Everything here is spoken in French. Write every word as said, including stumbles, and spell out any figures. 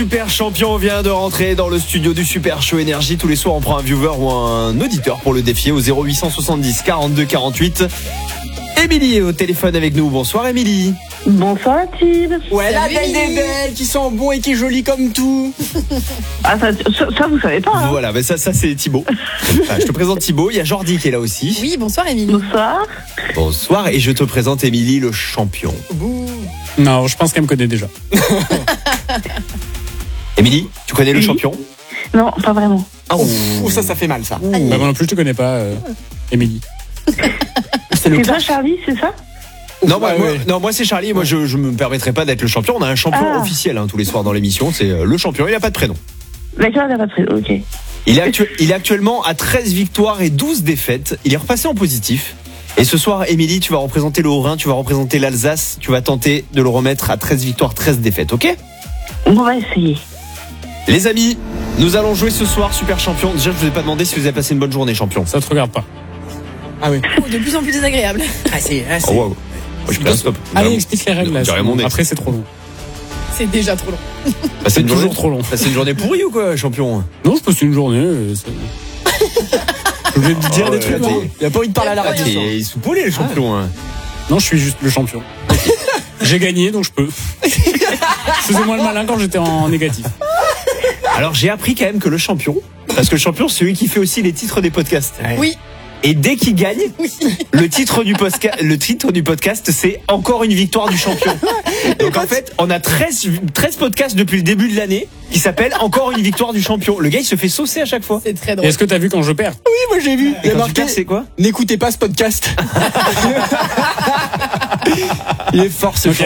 Super champion vient de rentrer dans le studio du Super Show Énergie. Tous les soirs, on prend un viewer ou un auditeur pour le défier au zéro huit cent soixante-dix quarante-deux quarante-huit. Émilie est au téléphone avec nous. Bonsoir Émilie. Bonsoir Tim. Ouais, la belle des belles, qui sent bon et qui est jolie comme tout. Ah ça, ça, ça vous savez pas hein. Voilà, mais ça, ça c'est Thibaut. Enfin, je te présente Thibaut, il y a Jordi qui est là aussi. Oui, bonsoir Émilie. Bonsoir. Bonsoir, et je te présente Émilie, le champion. Non, je pense qu'elle me connaît déjà. Émilie, tu connais le Oui. champion? Non, pas vraiment. Ah, Ouh, ça, ça fait mal, ça. Bah, moi non plus, je te connais pas, euh, Émilie. C'est le C'est toi clash. Charlie, c'est ça? Non, moi, Ouais, moi- ouais. non, moi c'est Charlie. Moi, je, je me permettrai pas d'être le champion. On a un champion Ah. officiel hein, tous les soirs dans l'émission. C'est euh, le champion. Il a pas de prénom. D'accord, il a pas de prénom, ok. Il est, actu- il est actuellement à treize victoires et douze défaites. Il est repassé en positif. Et ce soir, Émilie, tu vas représenter le Haut-Rhin, tu vas représenter l'Alsace. Tu vas tenter de le remettre à treize victoires, treize défaites. Ok? On va essayer. Les amis, nous allons jouer ce soir Super Champion. Déjà, je vous ai pas demandé si vous avez passé une bonne journée, champion. Ça te regarde pas. Ah oui. Oh, de plus en plus désagréable. Ah, c'est. Ah, c'est- Oh, wow. Je suis bien stop. Allez, Vraiment. explique les règles là. Dirais mon ex. Après, c'est trop long. C'est déjà trop long. Passez C'est une toujours journée- trop long. Passez une journée pourrie ou quoi, champion? Non, je passe une journée. euh, c'est- Je voulais te dire Oh, des ouais, trucs. t'es- hein. Il a pas envie de parler à la radio. Et il est sous-polé, le champion. hein. Non, je suis juste le champion. J'ai gagné, donc je peux. Faisais-moi le malin quand j'étais en négatif. Alors j'ai appris quand même que le champion, parce que le champion c'est celui qui fait aussi les titres des podcasts. Oui. Et dès qu'il gagne, le titre du podcast, le titre du podcast c'est encore une victoire du champion. Donc en fait, on a treize, treize podcasts depuis le début de l'année qui s'appellent encore une victoire du champion. Le gars il se fait saucer à chaque fois. C'est très Et drôle. est-ce que t'as vu quand je perds? Oui, moi j'ai vu. Et Il y a quand tu marqué. perds, c'est quoi? N'écoutez pas ce podcast. Il est fort, ce Ok,